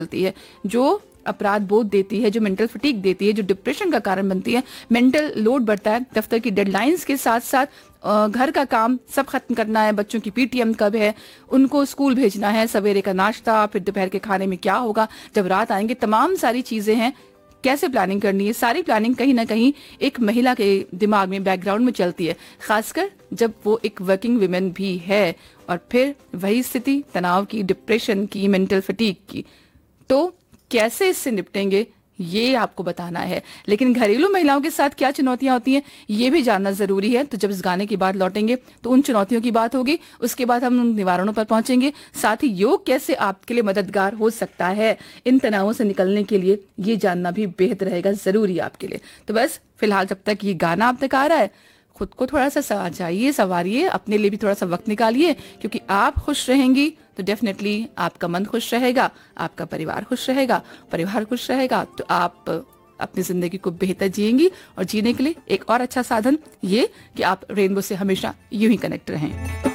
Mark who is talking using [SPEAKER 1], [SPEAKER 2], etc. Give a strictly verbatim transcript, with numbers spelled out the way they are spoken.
[SPEAKER 1] चलती है, जो अपराध बोध देती है, जो मेंटल फटीग देती है, जो डिप्रेशन का कारण बनती है। मेंटल लोड बढ़ता है, दफ्तर की डेडलाइंस के साथ साथ अ, घर का काम सब खत्म करना है, बच्चों की पीटीएम कब है, उनको स्कूल भेजना है, सवेरे का नाश्ता, फिर दोपहर के खाने में क्या होगा, जब रात आएंगे, तमाम सारी चीजें हैं। कैसे प्लानिंग करनी है, सारी प्लानिंग कहीं ना कहीं एक महिला के दिमाग में, बैकग्राउंड में चलती है, खासकर जब वो एक वर्किंग वुमेन भी है। और फिर वही स्थिति तनाव की, डिप्रेशन की, मेंटल फटीग की। तो कैसे इससे निपटेंगे ये आपको बताना है, लेकिन घरेलू महिलाओं के साथ क्या चुनौतियां होती हैं ये भी जानना जरूरी है। तो जब इस गाने की बात लौटेंगे तो उन चुनौतियों की बात होगी, उसके बाद हम उन निवारणों पर पहुंचेंगे। साथ ही योग कैसे आपके लिए मददगार हो सकता है इन तनावों से निकलने के लिए, ये जानना भी बेहद रहेगा, जरूरी आपके लिए। तो बस फिलहाल जब तक ये गाना आप तक आ रहा है, खुद को थोड़ा सा सजाइए, संवारिए, अपने लिए भी थोड़ा सा वक्त निकालिए, क्योंकि आप खुश रहेंगी तो डेफिनेटली आपका मन खुश रहेगा, आपका परिवार खुश रहेगा, परिवार खुश रहेगा तो आप अपनी जिंदगी को बेहतर जिएंगी। और जीने के लिए एक और अच्छा साधन ये कि आप रेनबो से हमेशा यूं ही कनेक्ट रहें।